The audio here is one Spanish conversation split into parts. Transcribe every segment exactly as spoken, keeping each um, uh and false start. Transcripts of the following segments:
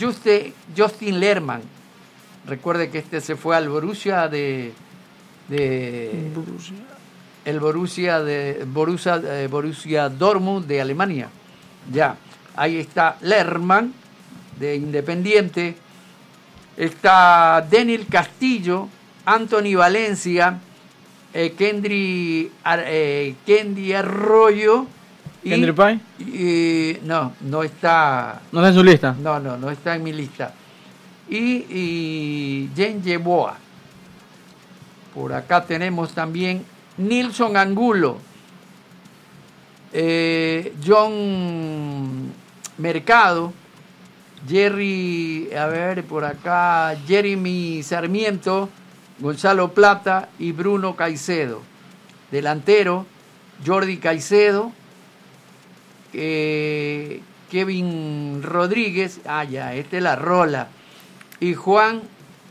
Juste, Justin Lerman. Recuerde que este se fue al Borussia de... de Borussia. El Borussia de Borussia, eh, Borussia Dortmund de Alemania. Ya, ahí está Lerman de Independiente. Está Daniel Castillo, Anthony Valencia, eh, Kendry, eh, Kendi Arroyo. Y, ¿Kendry Pay? Y, no, no está. ¿No está en su lista? No, no, no está en mi lista. Y, y Jen Yeboah. Por acá tenemos también Nilson Angulo, eh, John Mercado, Jerry, a ver, por acá, Jeremy Sarmiento, Gonzalo Plata y Bruno Caicedo. Delantero, Jordi Caicedo, eh, Kevin Rodríguez, ah ya, este es la Rola, y Juan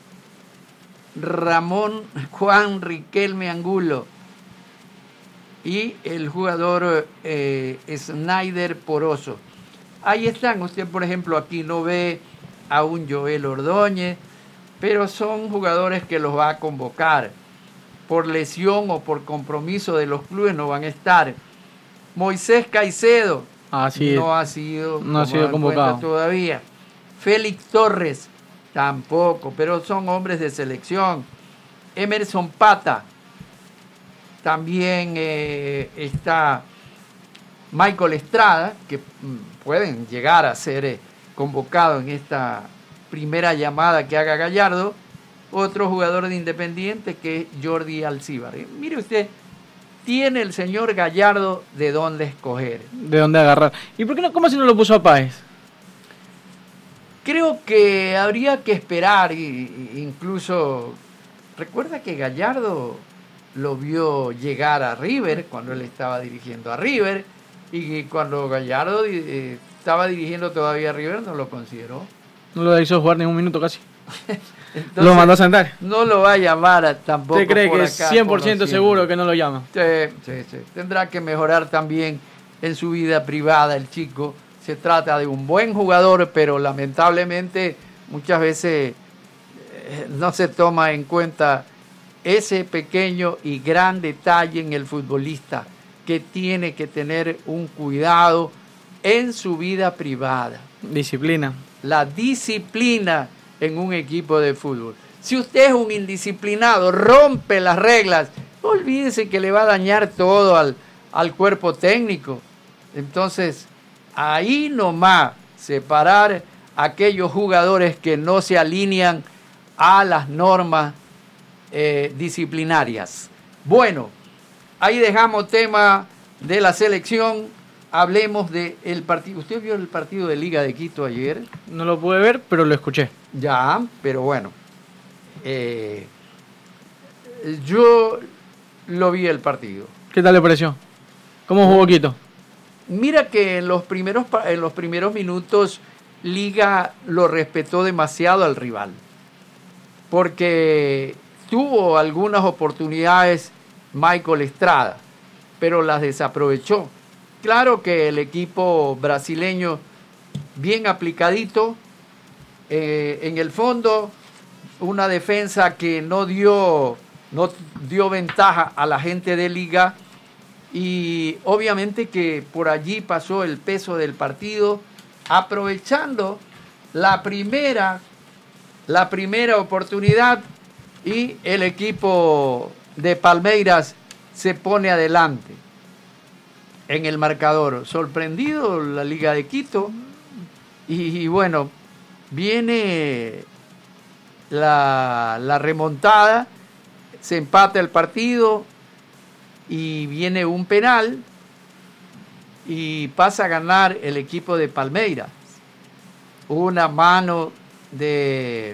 Ramón, Juan Riquelme Angulo, y el jugador eh, Snyder Poroso. Ahí están, usted por ejemplo aquí no ve a un Joel Ordóñez, pero son jugadores que los va a convocar. Por lesión o por compromiso de los clubes no van a estar. Moisés Caicedo Así no ha sido, no ha sido convocado todavía. Félix Torres tampoco, pero son hombres de selección. Emerson Pata, también eh, está Michael Estrada, que mm, pueden llegar a ser eh, convocados en esta primera llamada que haga Gallardo. Otro jugador de Independiente que es Jordi Alcíbar. Eh, mire usted, tiene el señor Gallardo de dónde escoger. De dónde agarrar. ¿Y por qué no, cómo si no lo puso a Páez? Creo que habría que esperar, incluso, recuerda que Gallardo lo vio llegar a River cuando él estaba dirigiendo a River, y cuando Gallardo eh, estaba dirigiendo todavía a River no lo consideró. No lo hizo jugar ni un minuto casi. Entonces, lo mandó a sentar. No lo va a llamar a, tampoco. ¿Usted cree por que acá, es cien por ciento seguro que no lo llama? Sí, sí, sí. Tendrá que mejorar también en su vida privada el chico. Se trata de un buen jugador, pero lamentablemente muchas veces eh, no se toma en cuenta ese pequeño y gran detalle en el futbolista, que tiene que tener un cuidado en su vida privada. Disciplina. La disciplina en un equipo de fútbol. Si usted es un indisciplinado, rompe las reglas, no olvídese que le va a dañar todo al, al cuerpo técnico. Entonces, ahí nomás separar a aquellos jugadores que no se alinean a las normas eh, disciplinarias. Bueno, ahí dejamos tema de la selección. Hablemos del partido. ¿Usted vio el partido de Liga de Quito ayer? No lo pude ver, pero lo escuché. Ya, pero bueno. Eh, yo lo vi el partido. ¿Qué tal le pareció? ¿Cómo jugó Quito? Mira que en los primeros, en los primeros minutos Liga lo respetó demasiado al rival, porque tuvo algunas oportunidades Michael Estrada, pero las desaprovechó. Claro que el equipo brasileño bien aplicadito, eh, en el fondo una defensa que no dio, no dio ventaja a la gente de Liga, y obviamente que por allí pasó el peso del partido, aprovechando la primera, la primera oportunidad, y el equipo de Palmeiras se pone adelante en el marcador. Sorprendido la Liga de Quito, y, y bueno, viene la, la remontada, se empata el partido y viene un penal y pasa a ganar el equipo de Palmeiras. Una mano de,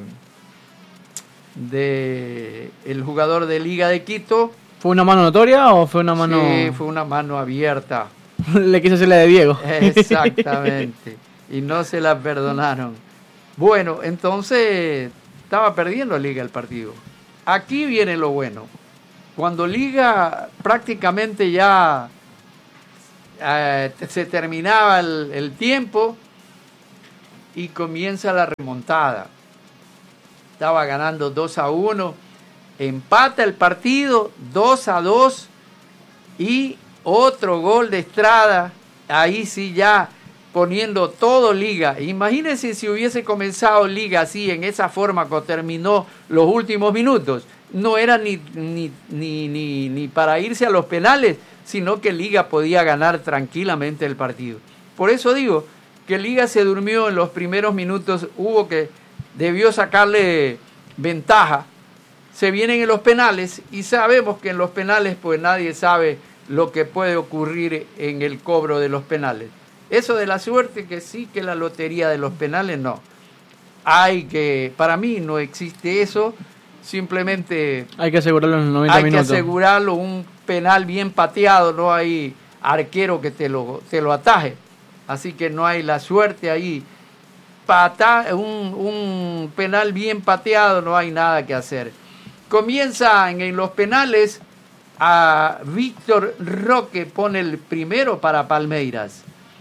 de el jugador de Liga de Quito. ¿Fue una mano notoria o fue una mano...? Sí, fue una mano abierta. Le quiso hacer la de Diego. Exactamente. Y no se la perdonaron. Bueno, entonces estaba perdiendo Liga el partido. Aquí viene lo bueno. Cuando Liga prácticamente ya eh, se terminaba el, el tiempo, y comienza la remontada. Estaba ganando dos a uno, empata el partido dos a dos y otro gol de Estrada, ahí sí ya poniendo todo Liga. Imagínense si hubiese comenzado Liga así, en esa forma que terminó los últimos minutos. No era ni, ni, ni, ni, ni para irse a los penales, sino que Liga podía ganar tranquilamente el partido. Por eso digo que Liga se durmió en los primeros minutos, hubo que, debió sacarle ventaja. Se vienen en los penales y sabemos que en los penales pues nadie sabe lo que puede ocurrir en el cobro de los penales. Eso de la suerte, que sí, que la lotería de los penales, no. Hay que, para mí no existe eso, simplemente hay que asegurarlo en los noventa hay minutos. que asegurarlo, un penal bien pateado, no hay arquero que te lo, te lo ataje. Así que no hay la suerte ahí. Pata, un, un penal bien pateado, no hay nada que hacer. Comienzan en los penales a Víctor Roque, pone el primero para Palmeiras.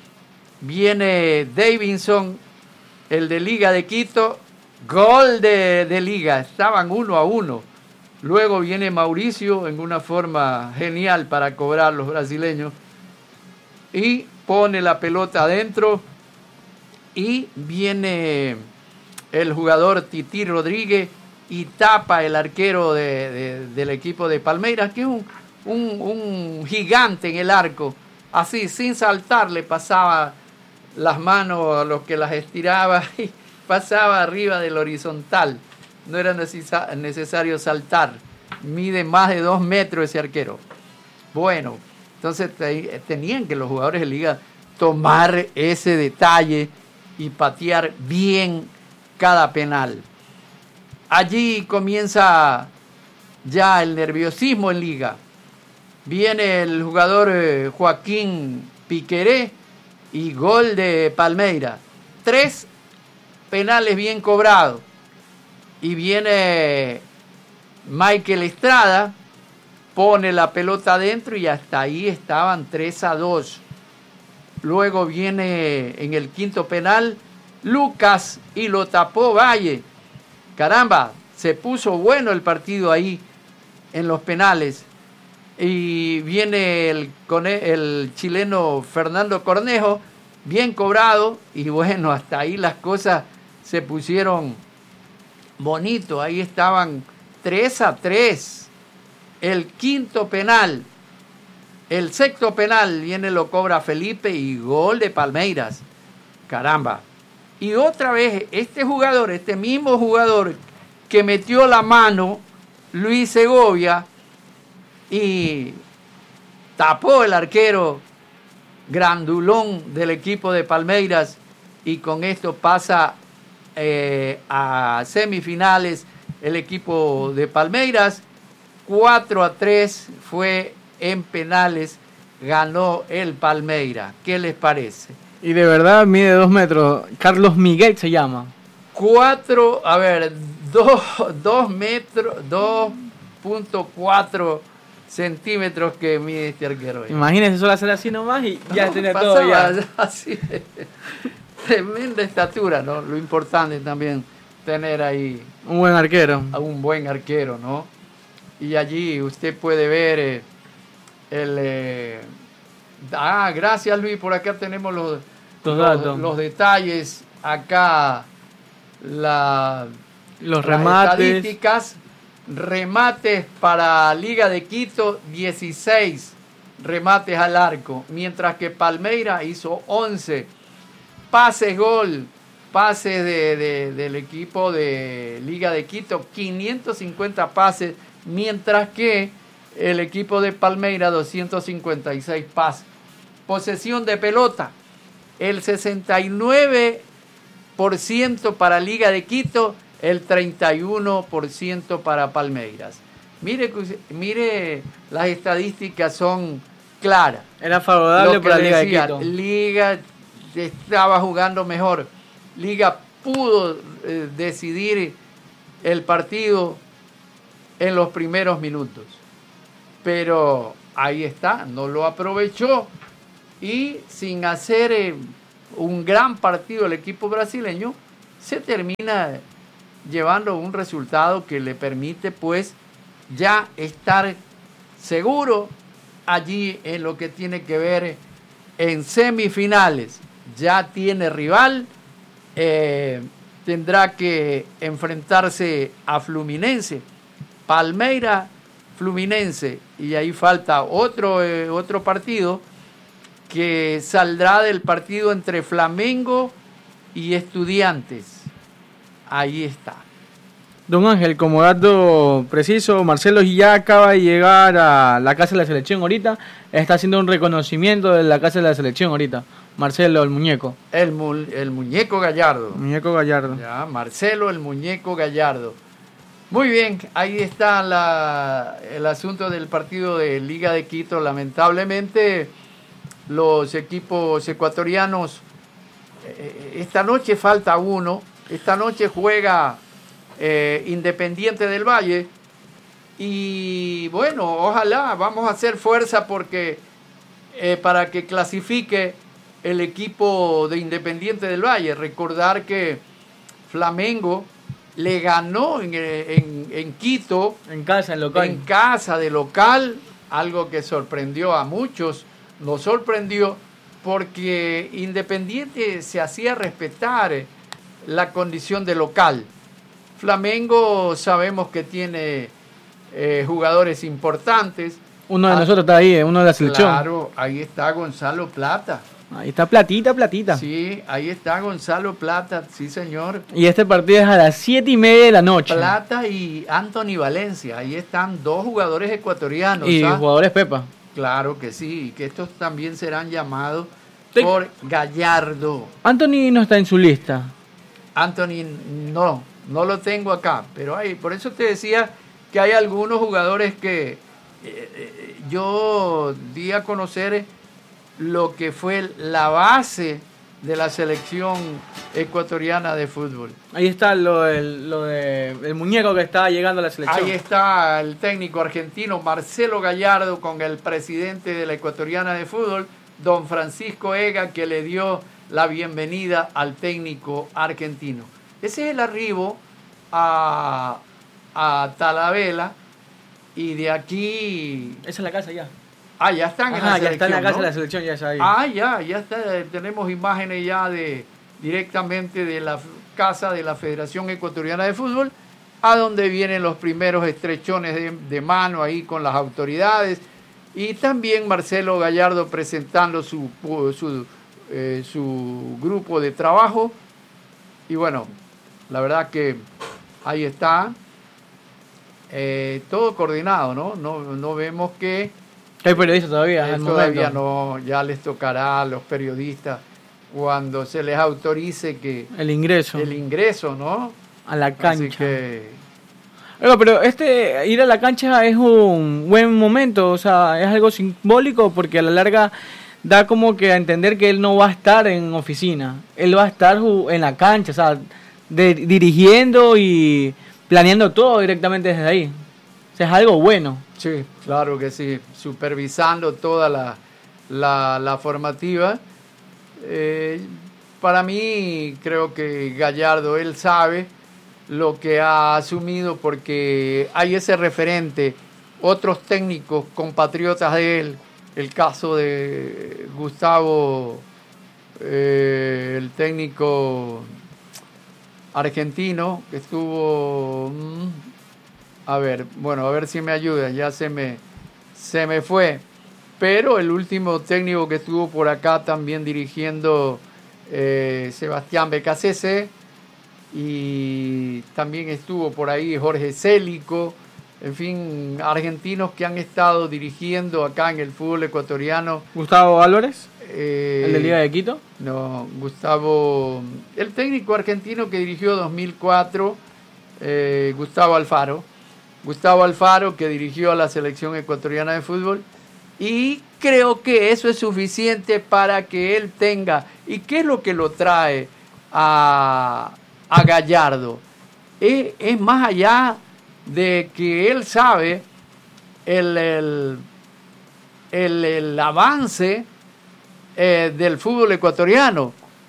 Viene Davinson, el de Liga de Quito, gol de, de Liga, estaban uno a uno. Luego viene Mauricio en una forma genial para cobrar los brasileños y pone la pelota adentro y viene el jugador Tití Rodríguez y tapa el arquero de, de, del equipo de Palmeiras, que es un, un, un gigante en el arco. Así, sin saltar, le pasaba las manos a los que las estiraba y pasaba arriba del horizontal. No era necesa- necesario saltar. Mide más de dos metros ese arquero. Bueno, entonces te, tenían que los jugadores de Liga tomar ese detalle y patear bien cada penal. Allí comienza ya el nerviosismo en Liga. Viene el jugador eh, Joaquín Piqueré y gol de Palmeiras. Tres penales bien cobrados. Y viene Michael Estrada, pone la pelota adentro y hasta ahí estaban tres a dos. Luego viene en el quinto penal Lucas y lo tapó Valle. Caramba, se puso bueno el partido ahí en los penales. Y viene el, el chileno Fernando Cornejo, bien cobrado, y bueno, hasta ahí las cosas se pusieron bonito. Ahí estaban tres a tres. El quinto penal, el sexto penal, viene, lo cobra Felipe y gol de Palmeiras. Caramba. Y otra vez, este jugador, este mismo jugador que metió la mano, Luis Segovia, y tapó el arquero grandulón del equipo de Palmeiras, y con esto pasa eh, a semifinales el equipo de Palmeiras. cuatro a tres fue en penales, ganó el Palmeiras. ¿Qué les parece? Y de verdad mide dos metros. Carlos Miguel se llama. Cuatro, a ver, dos, dos metros, dos punto cuatro centímetros que mide este arquero. Imagínense solo hacer así nomás y ya no, tiene todo ya. Así, tremenda estatura, ¿no? Lo importante también tener ahí un buen arquero. A un buen arquero, ¿no? Y allí usted puede ver eh, el... Eh, ah, gracias Luis, por acá tenemos los, los, los detalles, acá la, los las remates. Estadísticas, remates para Liga de Quito, dieciséis remates al arco, mientras que Palmeiras hizo once. Pases gol, pases de, de, del equipo de Liga de Quito, quinientos cincuenta pases, mientras que el equipo de Palmeiras, doscientos cincuenta y seis pases. Posesión de pelota, el sesenta y nueve por ciento para Liga de Quito, el treinta y uno por ciento para Palmeiras. Mire, mire, las estadísticas son claras. Era favorable para Liga de Quito. Liga estaba jugando mejor. Liga pudo eh, decidir el partido en los primeros minutos. Pero ahí está, no lo aprovechó. Y sin hacer eh, un gran partido el equipo brasileño, se termina llevando un resultado que le permite pues ya estar seguro allí en lo que tiene que ver en semifinales. Ya tiene rival, eh, tendrá que enfrentarse a Fluminense, Palmeiras, Fluminense, y ahí falta otro, eh, otro partido que saldrá del partido entre Flamengo y Estudiantes. Ahí está. Don Ángel, como dato preciso, Marcelo ya acaba de llegar a la casa de la selección ahorita, está haciendo un reconocimiento de la casa de la selección ahorita. Marcelo, el muñeco. El, mu el muñeco Gallardo. Muñeco Gallardo. Ya, Marcelo, el muñeco Gallardo. Muy bien, ahí está la, el asunto del partido de Liga de Quito. Lamentablemente, los equipos ecuatorianos, eh, esta noche falta uno. Esta noche juega eh, Independiente del Valle. Y bueno, ojalá, vamos a hacer fuerza porque eh, para que clasifique el equipo de Independiente del Valle. Recordar que Flamengo le ganó en, en, en Quito. En casa, en local. En casa, de local, algo que sorprendió a muchos. Nos sorprendió porque Independiente se hacía respetar la condición de local. Flamengo sabemos que tiene eh, jugadores importantes. Uno de ah, nosotros está ahí, uno de la selección. Claro, ahí está Gonzalo Plata. Ahí está Platita, Platita. Sí, ahí está Gonzalo Plata, sí señor. Y este partido es a las siete y media de la noche. Plata y Anthony Valencia, ahí están dos jugadores ecuatorianos. Y ¿sabes? Jugadores Pepa. Claro que sí, que estos también serán llamados Te... por Gallardo. Anthony no está en su lista. Anthony no, no lo tengo acá, pero hay, por eso te decía que hay algunos jugadores que eh, eh, yo di a conocer lo que fue la base de la selección ecuatoriana de fútbol. Ahí está lo del lo de, el muñeco que está llegando a la selección. Ahí está el técnico argentino Marcelo Gallardo con el presidente de la ecuatoriana de fútbol, don Francisco Ega, que le dio la bienvenida al técnico argentino. Ese es el arribo a, a Talavera y de aquí... Esa es la casa ya. Ah, ya están Ajá, en la ya selección, está en la casa ¿no? de la selección, ya está ahí. Ah, ya, ya está. Tenemos imágenes ya de directamente de la casa de la Federación Ecuatoriana de Fútbol, a donde vienen los primeros estrechones de, de mano ahí con las autoridades, y también Marcelo Gallardo presentando su, su, eh, su grupo de trabajo. Y bueno, la verdad que ahí está eh, todo coordinado, ¿no? No, no vemos que Hay periodistas todavía. Eh, todavía no, ya les tocará a los periodistas cuando se les autorice que el ingreso. El ingreso, ¿no? A la cancha. Así que... Oiga, pero este ir a la cancha es un buen momento, o sea, es algo simbólico porque a la larga da como que a entender que él no va a estar en oficina, él va a estar en la cancha, o sea, de, dirigiendo y planeando todo directamente desde ahí. O sea, es algo bueno. Sí, claro que sí, supervisando toda la, la, la formativa. Eh, para mí, creo que Gallardo, él sabe lo que ha asumido porque hay ese referente, otros técnicos compatriotas de él, el caso de Gustavo, eh, el técnico argentino que estuvo... Mmm, A ver, bueno, a ver si me ayuda, ya se me, se me fue. Pero el último técnico que estuvo por acá también dirigiendo, eh, Sebastián Becasese, y también estuvo por ahí Jorge Célico, en fin, argentinos que han estado dirigiendo acá en el fútbol ecuatoriano. Gustavo Álvarez, eh, el de Liga de Quito. No, Gustavo, el técnico argentino que dirigió dos mil cuatro, eh, Gustavo Alfaro. Gustavo Alfaro, que dirigió a la selección ecuatoriana de fútbol, y creo que eso es suficiente para que él tenga. ¿Y qué es lo que lo trae a, a Gallardo? Es, es más allá de que él sabe el, el, el, el avance eh, del fútbol ecuatoriano.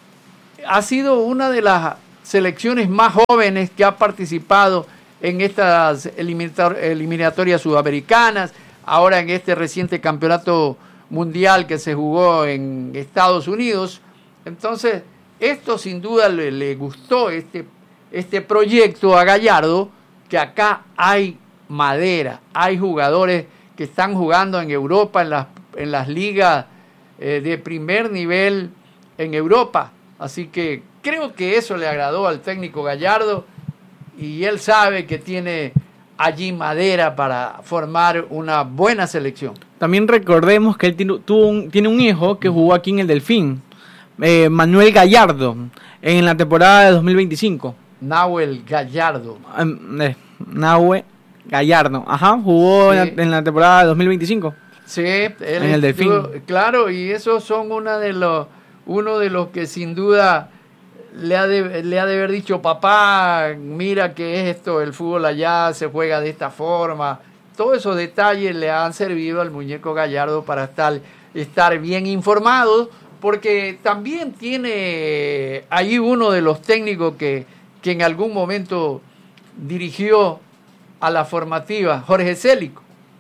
ha sido una de las selecciones más jóvenes que ha participado en estas eliminatorias sudamericanas, ahora en este reciente campeonato mundial que se jugó en Estados Unidos. Entonces, esto sin duda le, le gustó este, este proyecto a Gallardo, que acá hay madera, hay jugadores que están jugando en Europa, en las, en las ligas eh, de primer nivel en Europa. Así que creo que eso le agradó al técnico Gallardo y él sabe que tiene allí madera para formar una buena selección. También recordemos que él tiene, tuvo un, tiene un hijo que jugó aquí en el Delfín, eh, Manuel Gallardo, en la temporada de dos mil veinticinco. Nahuel Gallardo. Eh, Nahuel Gallardo, ajá, jugó sí. en, la, en la temporada de dos mil veinticinco. Sí, él en el Delfín. Estuvo, claro, y esos son una de los, uno de los que sin duda le ha, de, le ha de haber dicho, papá, mira que es esto, el fútbol allá se juega de esta forma. Todos esos detalles le han servido al muñeco Gallardo para estar, estar bien informado, porque también tiene ahí uno de los técnicos que, que en algún momento dirigió a la formativa, Jorge Célico,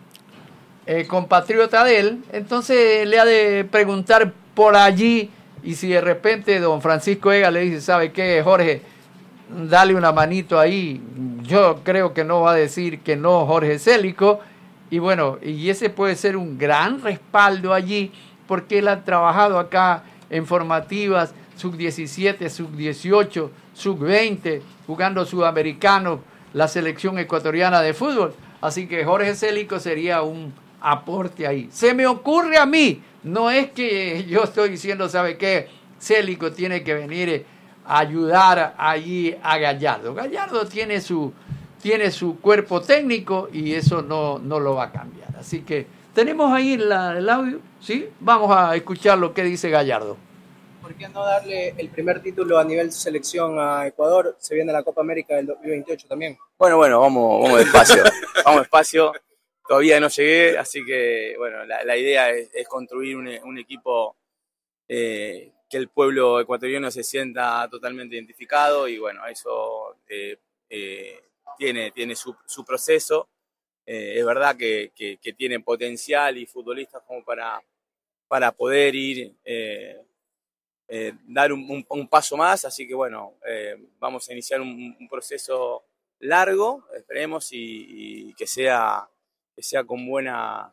eh, compatriota de él. Entonces le ha de preguntar por allí, y si de repente don Francisco Ega le dice, ¿sabe qué, Jorge? Dale una manito ahí. Yo creo que no va a decir que no Jorge Célico. Y bueno, y ese puede ser un gran respaldo allí, porque él ha trabajado acá en formativas sub diecisiete, sub dieciocho, sub veinte, jugando sudamericanos, la selección ecuatoriana de fútbol. Así que Jorge Célico sería un aporte ahí. Se me ocurre a mí, no es que yo estoy diciendo, ¿sabe qué? Célico tiene que venir a ayudar allí a Gallardo. Gallardo tiene su, tiene su cuerpo técnico y eso no, no lo va a cambiar. Así que tenemos ahí la, el audio, ¿sí? Vamos a escuchar lo que dice Gallardo. ¿Por qué no darle el primer título a nivel selección a Ecuador? Se viene la Copa América del dos mil veintiocho también. Bueno, bueno, vamos, vamos despacio. vamos despacio. Todavía no llegué, así que bueno, la, la idea es, es construir un, un equipo eh, que el pueblo ecuatoriano se sienta totalmente identificado y bueno, eso eh, eh, tiene, tiene su, su proceso. Eh, es verdad que, que, que tiene potencial y futbolistas como para, para poder ir, eh, eh, dar un, un, un paso más, así que bueno, eh, vamos a iniciar un, un proceso largo, esperemos, y, y que sea... que sea con buena,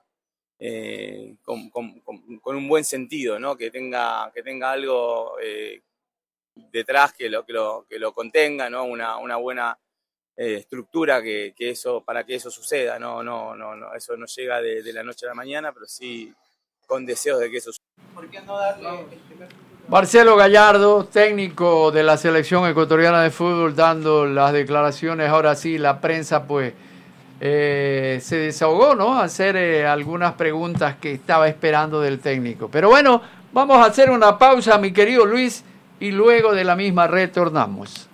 eh, con, con, con, con un buen sentido, ¿no? Que tenga, que tenga algo eh, detrás que lo, que lo, que lo contenga, ¿no? Una, una buena eh, estructura que, que eso, para que eso suceda, ¿no? No, no, no, eso no llega de, de la noche a la mañana, pero sí con deseos de que eso suceda. ¿Por qué no darle el primer título? Marcelo Gallardo, técnico de la selección ecuatoriana de fútbol, dando las declaraciones. Ahora sí, la prensa pues Eh, se desahogó, ¿no? A hacer eh, algunas preguntas que estaba esperando del técnico. Pero bueno, vamos a hacer una pausa, mi querido Luis, y luego de la misma retornamos.